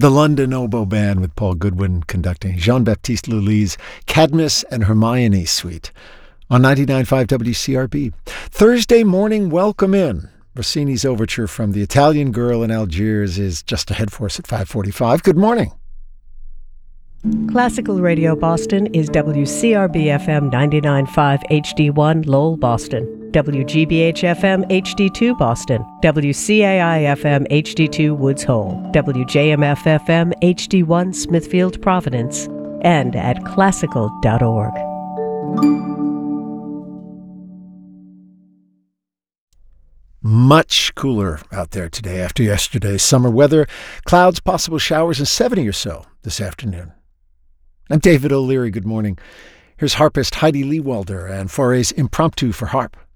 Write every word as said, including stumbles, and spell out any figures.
The London Oboe Band with Paul Goodwin conducting Jean-Baptiste Lully's Cadmus and Hermione Suite on ninety-nine point five W C R B. Thursday morning welcome in. Rossini's overture from The Italian Girl in Algiers is just ahead for us at five forty-five. Good morning. Classical Radio Boston is W C R B F M ninety-nine point five H D one Lowell, Boston, W G B H F M H D two Boston, W C A I F M H D two Woods Hole, W J M F F M H D one Smithfield, Providence, and at classical dot org. Much cooler out there today after yesterday's summer weather. Clouds, possible showers, and seventy or so this afternoon. I'm David O'Leary. Good morning. Here's harpist Heidi Lewalder and Fauré's Impromptu for Harp.